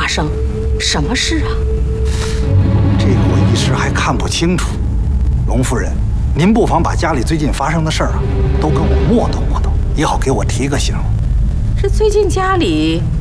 生？什么事啊？ 这个我一时还看不清楚。龙夫人，您不妨把家里最近发生的事儿啊，都跟我磨叨磨叨，也好给我提个醒。 这最近家里